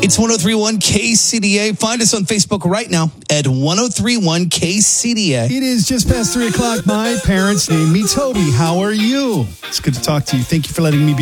It's 1031 KCDA. Find us on Facebook right now at 1031 KCDA. It is just past 3 o'clock. My parents named me Toby. How are you? It's good to talk to you. Thank you for letting me be